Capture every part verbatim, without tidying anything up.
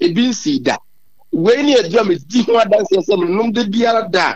ebi nsi da we ni adwuma me di ho adanse se nom de biara da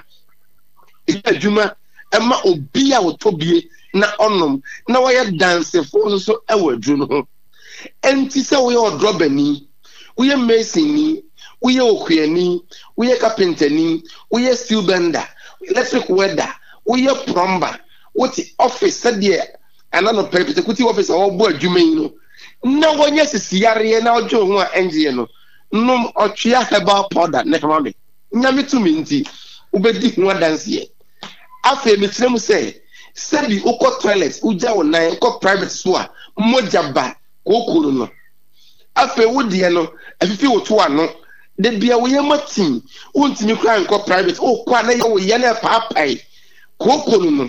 e adwuma ema obi a wotobie na onom na woyɛ dansefo so ɛwɔ adwu no ho enti sɛ woyɛ odrobani woyɛ masoni woyɛ okuani woyɛ carpentani woyɛ steel bender electric welder woyɛ plumber woti office sɛdeɛ ana no perpetekuti office a wo bo adwuma yi no na wonye sisiare na ojo ho a engie no nom otwea herbal powder na kama me nyame tumi nti ubedi ho adanse afa me tirem say sabi ukọ toilet uja wonan ukọ private so a moja ba kokoro no afa wodie no afifi woto ano de bia wo yematin wontimi kra nkọ private o kwa na ye wo ye na paapai kokoro no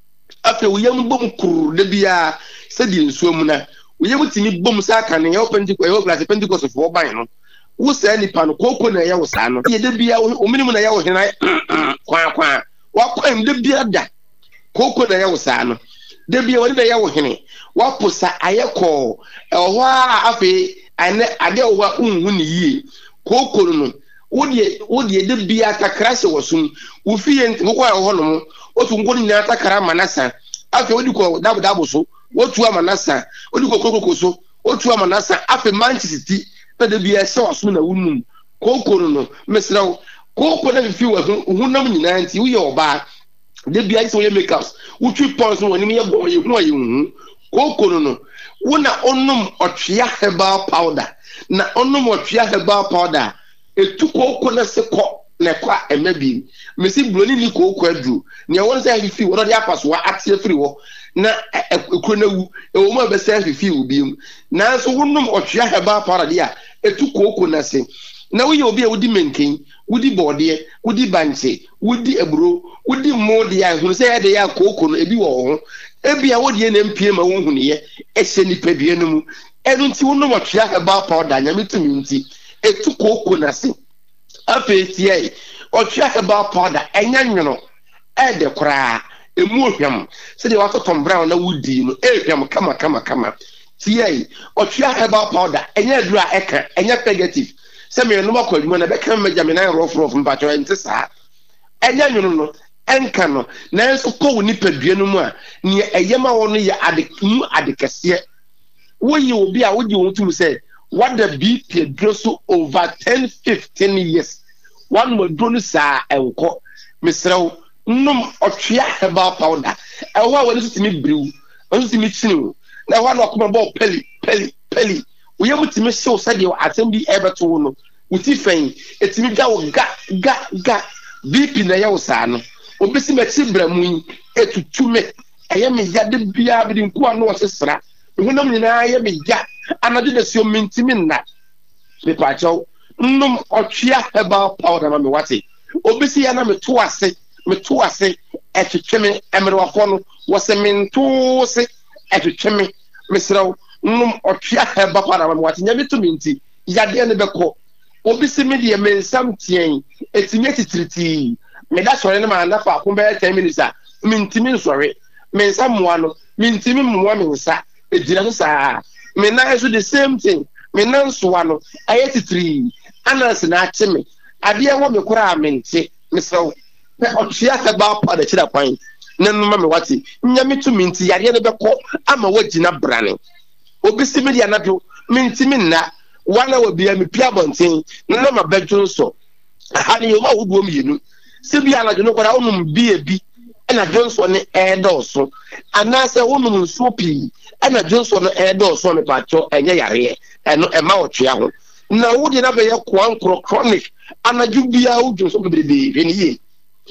afa wo yem bom kuru de bia sabi nsuo mu na we yemutimi bom sa kan ye Pentecost ye class Pentecost for ban no wo sa nipa no kokoro na ye wo sa no ye de bia o minimum na ye wo hena kwa kwa wa kwam de bia da kokoro na ye wo sa no de bia woni na ye wo hene wa posa ayekọ ehọ a afi ane ade wo wa unhu ni yie kokoro no wodie wodie de bia kakra se wosum wo fiye ntimo kwa ehọ no mo otu ngoni na takara manasa afi wodi ko dabu dabu so wotu amanasa wodi ko kokoko so wotu amanasa afi Manchester City na de bia se wosum na wunum kokoro no mesrawo kokoro na fi wa hunam nyina nti wo ye oba de bia ise wo ye makeups wo twi pons woni me ye go ye hu aye hu kokoro no wona onum otwea herbal powder na onum otwea herbal powder etu kokoro na se ko na kwa emabi mesi bloni ni kokoro adu ne won say fi wo de apaso wa atie firi wo na ekuro na wu e wo ma be say fi obi mu na so wonum otwea herbal powder dia etu kokoro na se na wo ye obi a wodi menken wodi bode wodi banche wodi eburo wodi mode ya hunu say de ya kokoro ebi wo ho ebi a wodi na mpie ma wo hunu ye ehye nipa bie no mu enu nti wonum otwea herbal powder nyame tumi nti etu kokoro na se afetie otwea herbal powder enya nwono e de kora emu ohwam se de wato Tom Brown na wudi no ehwam kama kama kama tie otwea herbal powder enya dura eka enya negative se me no makọ adwuma na be kan magame na rough rough mpacho ente sa enya nwono no enka no na enso ko woni padua no mu a ne eyema wo no ye adekmu adekese wo yi obi a wo ji won tum se what the B P so over ten fifteen years one mo do no sa enko misrew num otwea herbal powder e ho a wo so timi brew wo so timi chinu na ho na okoma bo peli peli peli wo ye mutimi show sade atem bi ebeto no wuti fen etimi ga wo ga ga ga B P na ye wo sa no obisi mechi bramu etutume eye me ya de bia bi nku ano wo sesra hunam nyina ye me ya anade de sio mintimi na me pacho num otwea herbal powder na me wate obisi ya na me to ase me to ase etwetweme emre wafo no wo se minto se etwetweme mesraw num otwea herbal powder na me wate nyame to minti ya de ne beko obisi me de me nsam tien etimi titiriti me da sore ne ma na fa ko be ten minutes a mintimi nsore me nsam moa no mintimi moa me nsa ejira so saa me na so the same thing me na nso wa no ayetitiri anas na achime ade wo me kora amente me so pe otwea ka ba pa da chira kwan na no ma me wati nyame tu minti yare ne beko ama wagina brane obisi me dia na do mintimi na wana wa bia me pia bonten na ma bedwo so ha ne yo ma wuduo mienu se bia na no kora onum bia bi na Johnson ne edoso anase onum nso pi na Johnson no edoso me pacho enye yare eno ema otwea ho na wodi na be ye kwankro chronic anaju bia wo Johnson bebrebe hwe ne ye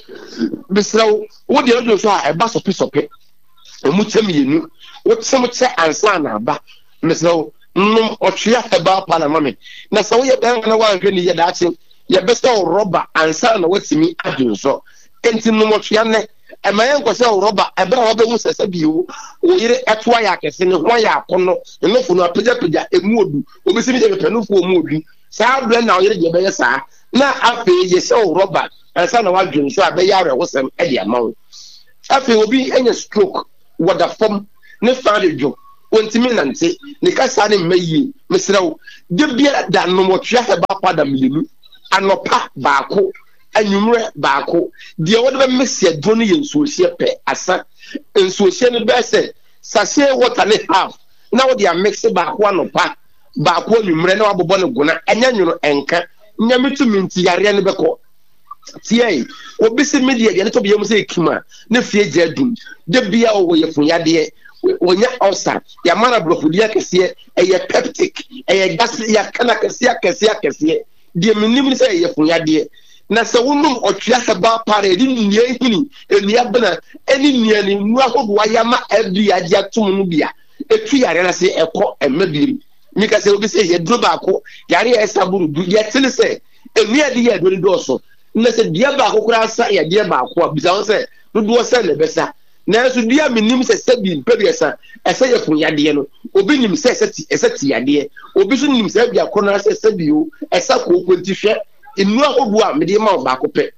bisraw wodi na Johnson a eba sopi sopi emu temienu wo tsem che ansa na ba bisraw num otwea heba pa na mame na so ye ben na wa hwe ne ye daache ye besa roba ansa na watimi adunso enti num otwea ne emayen ko se roba ebra wo be hu sese biwo wo yire etwa ya kese ne ho ya akono no fu no apja pja emu odu obisi mi de penufu omu odu sa bre na wo yire je be ye sa na afi ye se roba ansa na wadwun so abe yare wo sem e de amawo afi obi enye stroke wada fom ne fa de dwo ontimi nante ne kasa ne meyi mesrew de bia da no motwa heba pada milimu anopa baako anwumre baako de wode be mesia dro no ye nsuohie pe asa nsuohie no be se sase water ne half na wode a mix baako anopa baako anwumre na wabobɔ ne gona enya nwuno enka nyamitu minti yare ne beko tie obisi media de ne to biam se ekima na fie gya dum de bia wo ye funyade wonya ulcer ya mana blofudia kese eye peptic eye gas ya kana kese kese kese de minim se eye funyade na se wonum otwea heba pare di nnua hini enua bena eni nnua ni nua hodo wayama adu ya dia tum no bia etu yare na se ekọ emabiri mika se obi se ye dro baako yare ya saburu du ye tele se enua de ye do do so na se dia baako kura sa ya dia baako abisa won se do do se le besa na so dia minim se sabi pebiesa ese ye fun yade no obi nim se ese ti ese ti yade obi so nim se bia kona se sabi o esa ko kwenti hwe enu ahodu a mede ma baako pe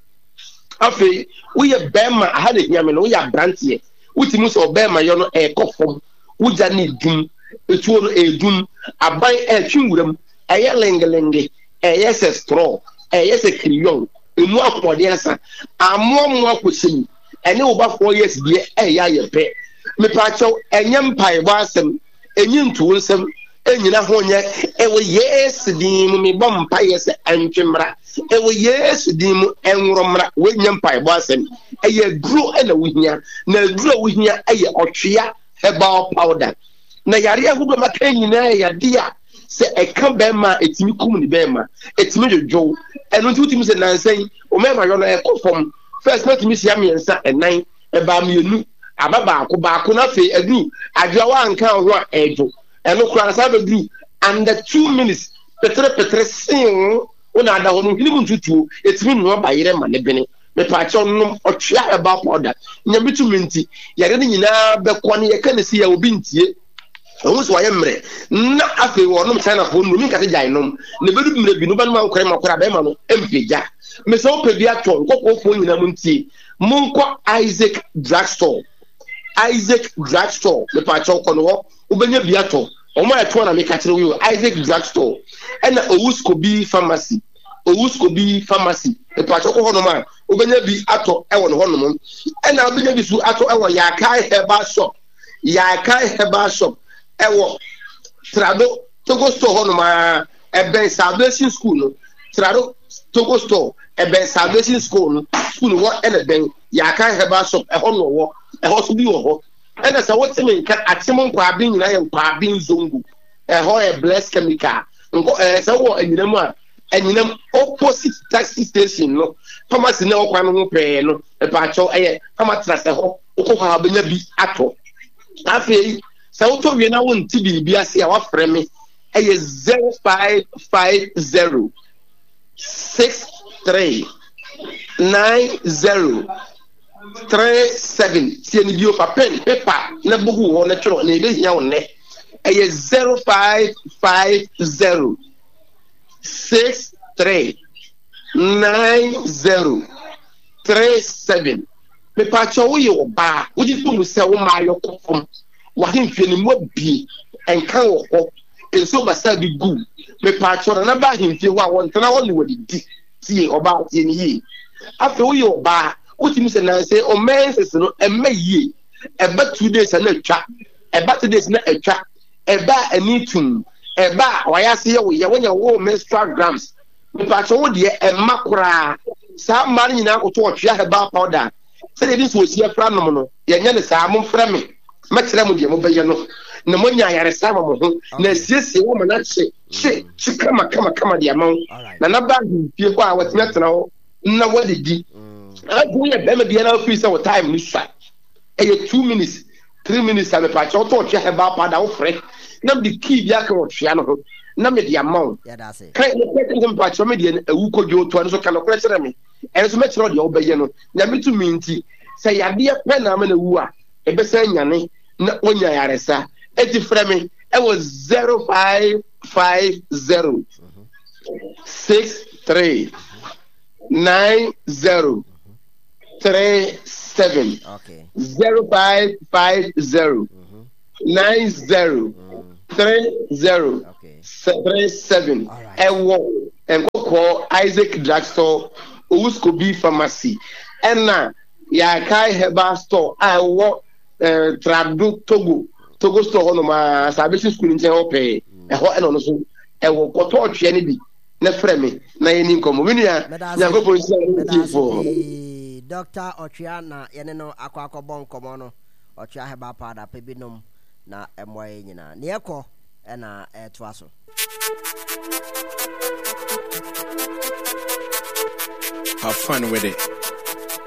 afi wo ye bema aha de hiame no wo ya brantie wutimu se obema yo no e kofom wo ja ne dum etuo no edum aban e twinwuram eye lengelenge eye se straw eye se kriyon enu akode asa amo mo akosim ene wo ba four years die e ya ye pe me pa chaw enyem pai bo asem enyi ntuwo nsem enyina ho nye e wo yes din me bom pai se antwemra e wo yes din enworomra we nyem pai bo asem e ye duro e na wohia na duro wohia e ye otwea herbal powder na yare ahudo maka nyina ya dia se eka bema etimi kum ni bema etimi jojo eno nti utimi se nansen o mema yo no e kofom first not me sia miensa enan e ba mienu aba baako baako na fe adu adwa wa anka ho a ejo eno kura sa be gru under two minutes petre petre sin una ada ho no hinimu ntutuo etimi no ba yire ma ne bene me pa cho no otwea e ba powder nyamitu minti yare ni nyina be ko ne ye kan si ya obi ntie o so waye mre na afi wo no China fo no mi ka te jai no ne bedu mre bi no ba no ma kwere makora be ma no empeja me so pe bi ato nkoko fo nyina mu ntie monko Isaac Drugstore Isaac Drugstore me pa cho ko no ho obenya bi ato o ma eto na me ka kire wo Isaac Drugstore ena Owuskobi Pharmacy Owuskobi Pharmacy me pa cho ko ho no ma obenya bi ato e wo no ho no ena obenya bi su ato e wo Yakai Herbal Shop Yakai Herbal Shop ewo Trado Togo Store hono ma ebe Salvation School no Trado Togo Store ebe Salvation School no school wo ene ben Yakai Herbal Shop e hono wo e ho so bi wo ho ene sa wotime nka atimo nkwa abin nyina ye nkwa abin zongu e ho e bless chemical nko e sa wo anyinam a anyinam opposite taxi station no pharmacy na okwa no ho pe no e pa cho e pharmacy se ho ko ha benya bi ato afei sa woto wie na won ti bi bia se a wa frɛ me eye zero five five zero six three nine zero three seven tie ni bio pa pen paper na bugu ho na tworo na ebe hia won ne eye zero five five zero six three nine zero three seven me pa cho wo ye oba wo ji fu mu se wo ma yo kofom wa hin hwe ni mo bi enka wo ho enso basa bi gu me pa cho na ba hin hwe wa won tana won ni wodi di tie oba tie ni yi afi wo ye oba wo ti mi se na se o menses no e ma yi e ba two days na twa e ba two days na etwa e ba anitum e ba wa ya se ye wo ye wonya wo menstrual grams me pa cho wo de e makora sa mari nyina ko to otwa heba powder se de so si afra no no ye nya ne sa mo fra me ma kire mo de mo beye no na mo nya yare sa mo ho na siesie wo na che che che kama kama kama de amon na na ba fie ko a watina tena ho na wadi di a go ye be me de na fi se wo time ni sa e ye two minutes three minutes and pa cho to otwa heba powder wo fre na de key bia ka wo twa no ho na me de amon ya da se kai ne ko ko pa cho me de ewu ko jo to no so kana ko kire me enso me kire de wo beye no na me tu minti se yade pe na me na wu a e be se nyane na onya yaresa e ti frɛ me e was zero five five zero six three nine zero three seven okay zero five five zero nine zero three zero three seven. Ewo enkoko Isaac Drugstore Owuskobi Pharmacy. Ena ya kai herbal store awo eh Trado Togo Togo store no ma sabesi school nche ho pe. Eho eno no so ewo koto otwe ne bi na freme na yeni nkomo menua nyagopo nsi Doctor Otwea na yene no akwa akobon komo no Otwea heba pada pe binom na emoye nyina ne ekọ na eto aso have fun with it.